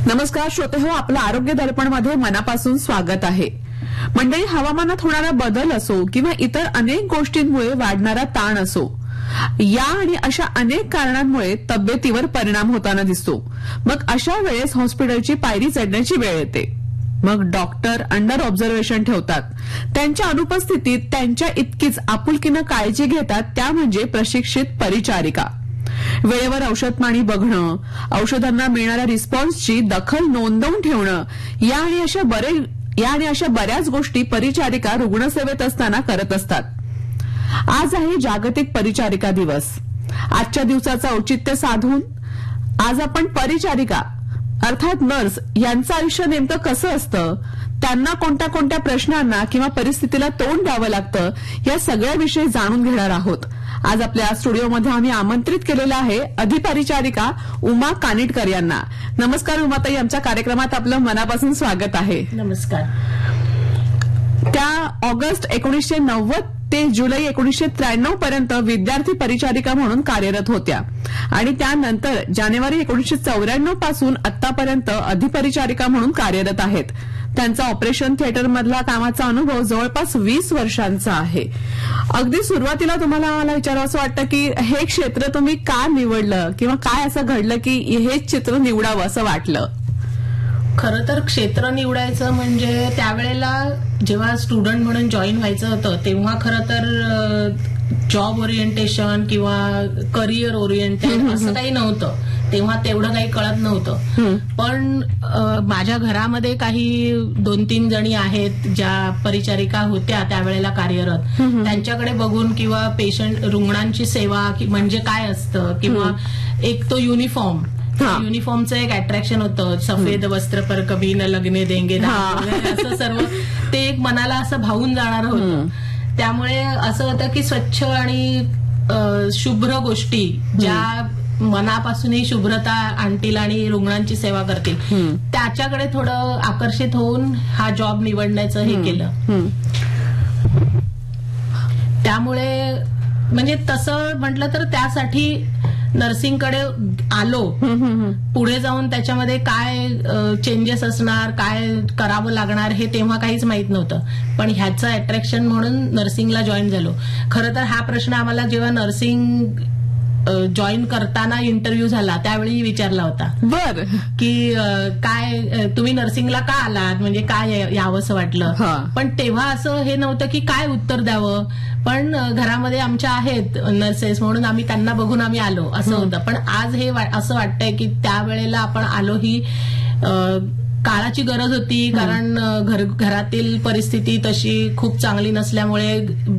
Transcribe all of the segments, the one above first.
नमस्कार श्रोतेहो, आपलं आरोग्य दर्पणमध्ये मनापासून स्वागत आहे. मंडळी, हवामानात होणारा बदल असो किंवा इतर अनेक गोष्टींमुळे वाढणारा ताण असो, या आणि अशा अनेक कारणांमुळे तब्येतीवर परिणाम होताना दिसतो. मग अशा वेळेस हॉस्पिटलची पायरी चढण्याची वेळ येते. मग डॉक्टर अंडर ऑब्झर्वेशन ठेवतात. त्यांच्या अनुपस्थितीत त्यांच्या इतकीच आपुलकीनं काळजी घेतात त्या म्हणजे प्रशिक्षित परिचारिका. वेळेवर औषध पाणी बघणं, औषधांना मिळणाऱ्या रिस्पॉन्सची दखल नोंदवून ठेवणं, या आणि अशा बऱ्याच गोष्टी परिचारिका रुग्णसेवेत असताना करत असतात. आज आहे जागतिक परिचारिका दिवस. आजच्या दिवसाचं औचित्य साधून आज आपण परिचारिका अर्थात नर्स यांचं आयुष्य नेमकं कसं असतं, त्यांना कोणत्या कोणत्या प्रश्नांना किंवा परिस्थितीला तोंड द्यावं लागतं, या सगळ्याविषयी जाणून घेणार आहोत. आज आपल्या स्टुडिओमध्ये आम्ही आमंत्रित केलेलं आहे अधिपरिचारिका उमा कानिटकर यांना. नमस्कार उमाताई, आमच्या कार्यक्रमात आपलं मनापासून स्वागत आहे. नमस्कार. त्या ऑगस्ट 1990 ते जुलै 1993 पर्यंत विद्यार्थी परिचारिका म्हणून कार्यरत होत्या आणि त्यानंतर जानेवारी 1994 पासून आतापर्यंत अधिपरिचारिका म्हणून कार्यरत आहेत. त्यांचा ऑपरेशन थिएटरमधला कामाचा अनुभव जवळपास 20 वर्षांचा आहे. अगदी सुरुवातीला तुम्हाला मला विचारावं असं वाटतं की हे क्षेत्र तुम्ही का निवडलं किंवा काय असं घडलं की हेच चित्र निवडावं असं वाटलं? खरं तर क्षेत्र निवडायचं म्हणजे त्यावेळेला जेव्हा स्टुडंट म्हणून जॉईन व्हायचं होतं तेव्हा खरं तर जॉब ओरिएंटेशन किंवा करिअर ओरिएंटेड असं काही नव्हतं. तेव्हा तेवढं काही कळत नव्हतं. पण माझ्या घरामध्ये काही 2-3 जणी आहेत ज्या परिचारिका होत्या त्यावेळेला कार्यरत. त्यांच्याकडे बघून किंवा पेशंट रुग्णांची सेवा म्हणजे काय असतं किंवा एक तो युनिफॉर्मचं एक अट्रॅक्शन होतं. सफेद वस्त्र पर कभी न लगने देंगे असं सर्व ते एक मनाला असं भावून जाणारं होतं. त्यामुळे असं होतं की स्वच्छ आणि शुभ्र गोष्टी ज्या मनापासूनही शुभ्रता आणतील आणि रुग्णांची सेवा करतील त्याच्याकडे थोडं आकर्षित होऊन हा जॉब निवडण्याचं हे केलं. त्यामुळे म्हणजे तसं म्हटलं तर त्यासाठी नर्सिंगकडे आलो. पुढे जाऊन त्याच्यामध्ये काय चेंजेस असणार, काय करावं लागणार हे तेव्हा काहीच माहित नव्हतं. पण ह्याचं अट्रॅक्शन म्हणून नर्सिंगला जॉईन झालो. खरं तर हा प्रश्न आम्हाला जेव्हा नर्सिंग जॉईन करताना इंटरव्ह्यू झाला त्यावेळी विचारला होता. बर, की काय तुम्ही नर्सिंगला का आलात, म्हणजे काय यावंसं वाटलं. पण तेव्हा असं हे नव्हतं की काय उत्तर द्यावं. पण घरामध्ये आमच्या आहेत नर्सेस म्हणून आम्ही त्यांना बघून आम्ही आलो असं होतं. पण आज हे असं वाटतंय की त्यावेळेला आपण आलो ही काळाची गरज होती. कारण घरातील परिस्थिती तशी खूप चांगली नसल्यामुळे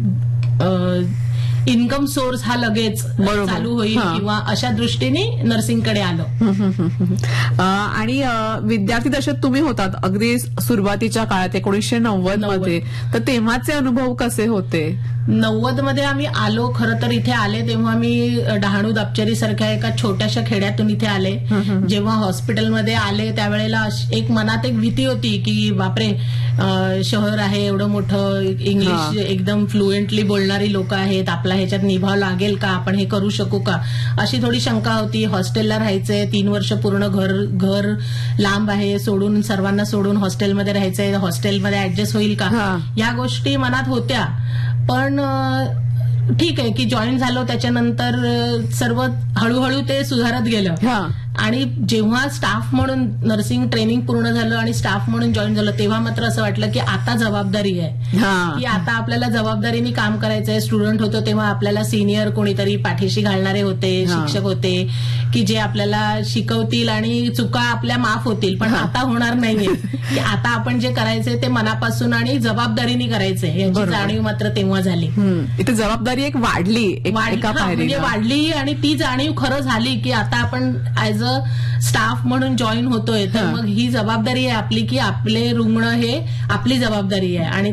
इन्कम सोर्स हा लगेच चालू होईल किंवा अशा दृष्टीने नर्सिंगकडे आलो. आणि विद्यार्थी दशेत तुम्ही होतात अगदी सुरुवातीच्या काळात 1990 मध्ये, तर तेव्हाचे अनुभव कसे होते? 90 मध्ये आम्ही आलो. खरं तर इथे आले तेव्हा मी डहाणू दापचेरी सारख्या एका छोट्याशा खेड्यातून इथे आले. जेव्हा हॉस्पिटलमध्ये आले त्यावेळेला एक मनात एक भीती होती की बापरे, शहर आहे एवढं मोठं, इंग्लिश एकदम फ्लुएंटली बोलणारी लोक आहेत, आपला ह्याच्यात निभाव लागेल का, आपण हे करू शकू का, अशी थोडी शंका होती. हॉस्टेलला राहायचंय, 3 वर्ष पूर्ण घर लांब आहे, सोडून सर्वांना सोडून हॉस्टेलमध्ये राहायचंय, हॉस्टेलमध्ये ऍडजस्ट होईल का, या गोष्टी मनात होत्या. पण ठीक आहे की जॉईन झालो त्याच्यानंतर सर्व हळूहळू ते सुधारत गेलं. आणि जेव्हा स्टाफ म्हणून नर्सिंग ट्रेनिंग पूर्ण झालं आणि स्टाफ म्हणून जॉईन झालं तेव्हा मात्र असं वाटलं की आता जबाबदारी आहे, की आता आपल्याला जबाबदारीने काम करायचंय. स्टुडंट होतो तेव्हा आपल्याला सिनियर कोणीतरी पाठीशी घालणारे होते, शिक्षक होते की जे आपल्याला शिकवतील आणि चुका आपल्या माफ होतील. पण आता होणार नाहीये की आता आपण जे करायचंय ते मनापासून आणि जबाबदारीने करायचंय याची जाणीव मात्र तेव्हा झाली. इथे जबाबदारी एक वाढली, म्हणजे वाढली आणि ती जाणीव खरं झाली की आता आपण ऍज अ स्टाफ म्हणून जॉईन होतोय तर मग ही जबाबदारी आहे आपली की आपले रुग्ण हे आपली जबाबदारी आहे आणि